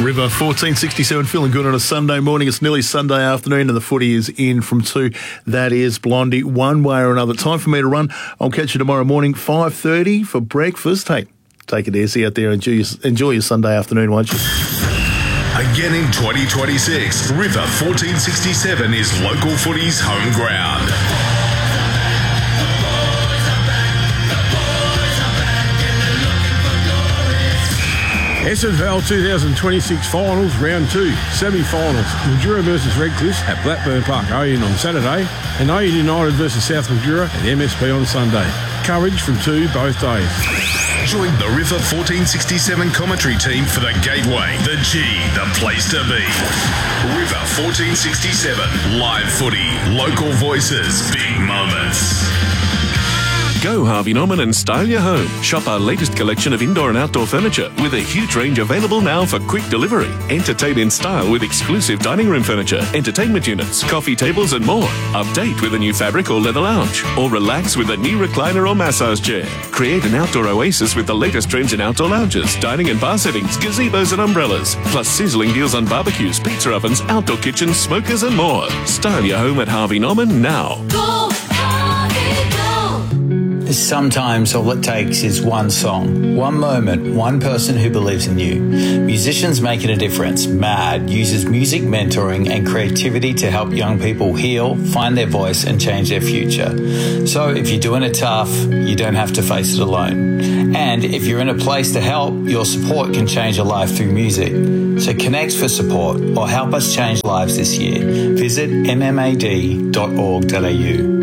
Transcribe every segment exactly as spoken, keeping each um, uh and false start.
River fourteen sixty-seven, feeling good on a Sunday morning. It's nearly Sunday afternoon and the footy is in from two. That is Blondie, one way or another. Time for me to run. I'll catch you tomorrow morning, five thirty for breakfast. Hey, take it easy out there. Enjoy your, enjoy your Sunday afternoon, won't you? Again in twenty twenty-six, River fourteen sixty-seven is local footy's home ground. S F L twenty twenty-six Finals, Round two, Semi-Finals. Mildura versus Redcliffe at Blackburn Park Odeon on Saturday and Odeon United versus South Mildura at M S P on Sunday. Coverage from two both days. Join the River fourteen sixty-seven commentary team for the Gateway, the G, the place to be. River fourteen sixty-seven, live footy, local voices, big moments. Go Harvey Norman and style your home. Shop our latest collection of indoor and outdoor furniture with a huge range available now for quick delivery. Entertain in style with exclusive dining room furniture, entertainment units, coffee tables and more. Update with a new fabric or leather lounge. Or relax with a new recliner or massage chair. Create an outdoor oasis with the latest trends in outdoor lounges, dining and bar settings, gazebos and umbrellas. Plus sizzling deals on barbecues, pizza ovens, outdoor kitchens, smokers and more. Style your home at Harvey Norman now. Go, Harvey, go! Sometimes all it takes is one song, one moment, one person who believes in you. Musicians Making a Difference, MAD, uses music mentoring and creativity to help young people heal, find their voice and change their future. So if you're doing it tough, you don't have to face it alone. And if you're in a place to help, your support can change a life through music. So connect for support or help us change lives this year. Visit m m a d dot org dot a u.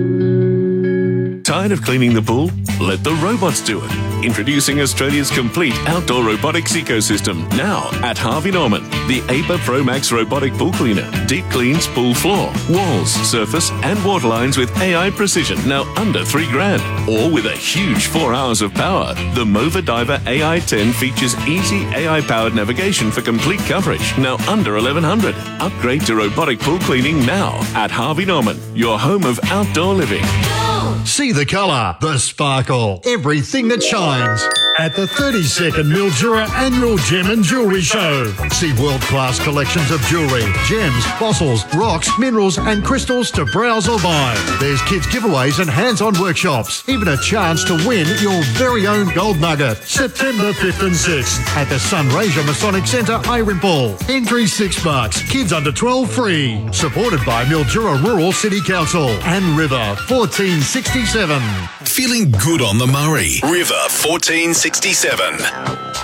Tired of cleaning the pool? Let the robots do it. Introducing Australia's complete outdoor robotics ecosystem, now at Harvey Norman. The A P A Pro Max robotic pool cleaner. Deep cleans pool floor, walls, surface and water lines with A I precision, now under three grand. Or with a huge four hours of power. The Mova Diver A I ten features easy A I-powered navigation for complete coverage, now under eleven hundred. Upgrade to robotic pool cleaning now at Harvey Norman, your home of outdoor living. See the colour, the sparkle, everything that shines at the thirty-second Mildura Annual Gem and Jewellery Show. See world-class collections of jewellery, gems, fossils, rocks, minerals and crystals to browse or buy. There's kids giveaways and hands-on workshops. Even a chance to win your very own gold nugget. September fifth and sixth at the Sunraysia Masonic Centre, Irene. Entry six bucks. Kids under twelve free. Supported by Mildura Rural City Council and River fourteen sixty-seven. Feeling good on the Murray. River fourteen sixty-seven.